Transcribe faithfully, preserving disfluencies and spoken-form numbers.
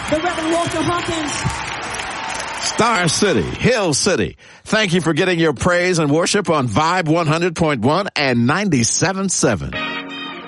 the Reverend Walter Hawkins. Star City, Hill City. Thank you for getting your praise and worship on Vibe one hundred point one and ninety-seven point seven.